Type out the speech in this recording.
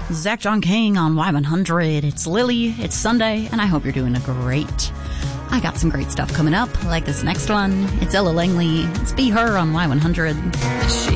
Zach John King on Y100. It's Lily, it's Sunday, and I hope you're doing great. I got some great stuff coming up, like this next one. It's Ella Langley. It's Be Her on Y100. She